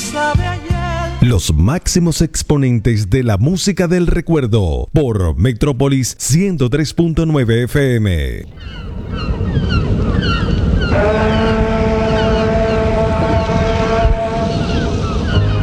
sabe ayer. Los máximos exponentes de la música del recuerdo por Metrópolis 103.9 FM.